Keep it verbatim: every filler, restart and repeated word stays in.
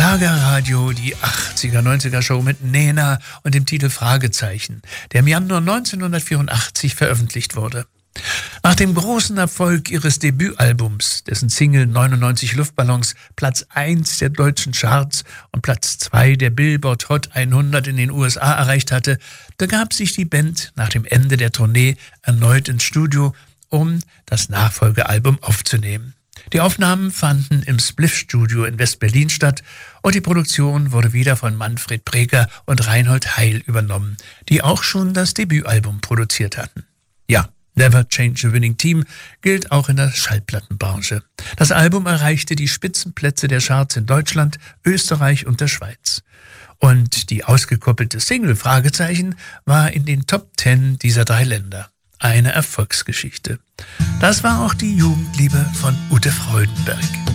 Schlagerradio, die achtziger, neunziger Show mit Nena und dem Titel Fragezeichen, der im Januar neunzehnhundertvierundachtzig veröffentlicht wurde. Nach dem großen Erfolg ihres Debütalbums, dessen Single neunundneunzig Luftballons Platz eins der deutschen Charts und Platz zwei der Billboard Hot hundert in den U S A erreicht hatte, begab sich die Band nach dem Ende der Tournee erneut ins Studio, um das Nachfolgealbum aufzunehmen. Die Aufnahmen fanden im Spliff-Studio in West-Berlin statt und die Produktion wurde wieder von Manfred Breker und Reinhold Heil übernommen, die auch schon das Debütalbum produziert hatten. Ja, Never Change a Winning Team gilt auch in der Schallplattenbranche. Das Album erreichte die Spitzenplätze der Charts in Deutschland, Österreich und der Schweiz. Und die ausgekoppelte Single Fragezeichen war in den Top Ten dieser drei Länder. Eine Erfolgsgeschichte. Das war auch die Jugendliebe von Ute Freudenberg.